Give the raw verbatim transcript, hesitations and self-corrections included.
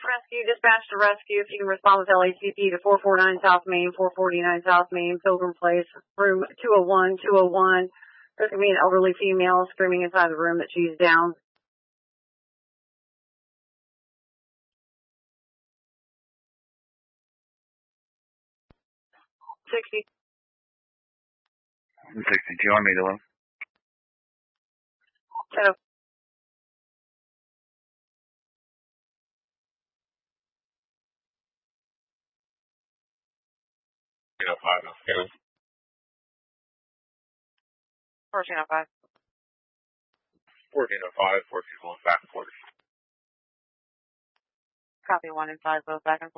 Rescue, dispatch to rescue. If you can respond with L A C P to four forty-nine South Main, four forty-nine South Main, Pilgrim Place, room two oh one, two oh one. There's going to be an elderly female screaming inside the room that she's down. sixty. sixty-two on meter low. ten oh. fourteen oh five, okay. fourteen oh five. fourteen oh five, fourteen oh back and forth. Copy one and five, both back and forth.